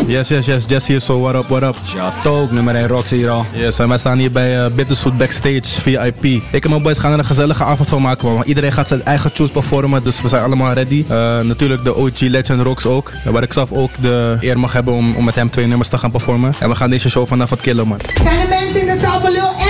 Yes, Jesse hier zo, what up? Ja, toch, nummer 1 Rox hier al. Yes, en wij staan hier bij Bitterzoet Backstage VIP. Ik en mijn boys gaan er een gezellige avond van maken, man. Iedereen gaat zijn eigen tunes performen, dus we zijn allemaal ready. Natuurlijk de OG Legend Rox ook, waar ik zelf ook de eer mag hebben om met hem 2 nummers te gaan performen. En we gaan deze show vanaf het killen, man. Zijn er mensen in de zaal voor Lil